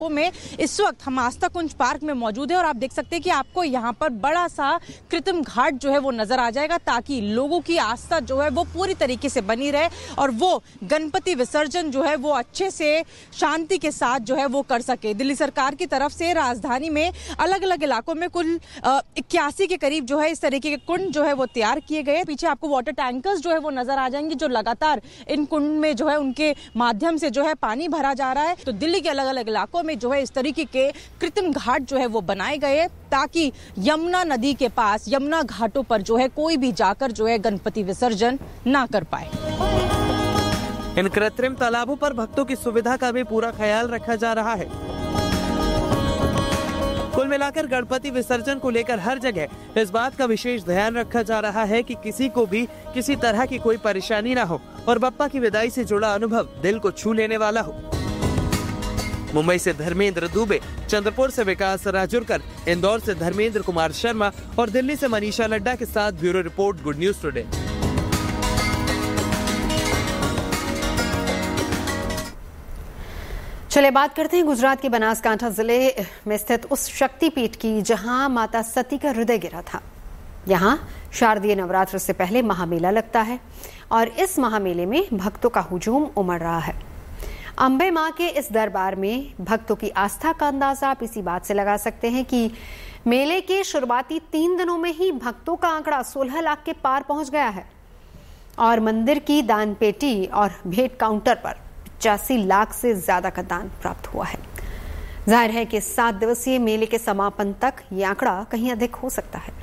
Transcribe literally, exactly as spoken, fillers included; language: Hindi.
में इस वक्त हम आस्था कुंज पार्क में मौजूद है और आप देख सकते हैं कि आपको यहाँ पर बड़ा सा कृत्रिम घाट जो है वो नजर आ जाएगा ताकि लोगों की आस्था जो है वो पूरी तरीके से बनी रहे और वो गणपति विसर्जन जो है वो अच्छे से शांति के साथ जो है वो कर सके। दिल्ली सरकार की तरफ से राजधानी में अलग अलग इलाकों में कुल इक्यासी के करीब जो है इस तरीके के कुंड जो है वो तैयार किए गए। पीछे आपको वाटर टैंकर्स जो है वो नजर आ जाएंगे जो लगातार इन कुंड में जो है उनके माध्यम से जो है पानी भरा जा रहा है। तो दिल्ली के अलग अलग इलाकों में जो है इस तरीके के कृत्रिम घाट जो है वो बनाए गए ताकि यमुना नदी के पास यमुना घाटों पर जो है कोई भी जाकर जो है गणपति विसर्जन ना कर पाए। इन कृत्रिम तालाबों पर भक्तों की सुविधा का भी पूरा ख्याल रखा जा रहा है। कुल मिलाकर गणपति विसर्जन को लेकर हर जगह इस बात का विशेष ध्यान रखा जा रहा है कि किसी को भी किसी तरह की कोई परेशानी ना हो और बप्पा की विदाई से जुड़ा अनुभव दिल को छू लेने वाला हो। मुंबई से धर्मेंद्र दुबे, चंद्रपुर से विकास राजुरकर, इंदौर से धर्मेंद्र कुमार शर्मा और दिल्ली से मनीषा लड्डा के साथ bureau report, good news today. चलिए बात करते हैं गुजरात के बनासकांठा जिले में स्थित उस शक्तिपीठ की जहां माता सती का हृदय गिरा था। यहां शारदीय नवरात्र से पहले महामेला लगता है और इस महामेले में भक्तों का हुजूम उमड़ रहा है। अंबे मां के इस दरबार में भक्तों की आस्था का अंदाजा आप इसी बात से लगा सकते हैं कि मेले के शुरुआती तीन दिनों में ही भक्तों का आंकड़ा सोलह लाख के पार पहुंच गया है और मंदिर की दान पेटी और भेंट काउंटर पर पचासी लाख से ज्यादा का दान प्राप्त हुआ है। जाहिर है कि सात दिवसीय मेले के समापन तक ये आंकड़ा कहीं अधिक हो सकता है।